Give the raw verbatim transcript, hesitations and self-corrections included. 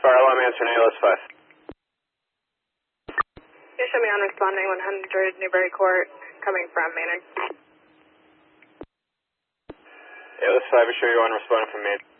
Fire alarm answering A L S five. You show me on responding one hundred Newbury Court, coming from Maynard. A L S five, I show you on responding from Maynard.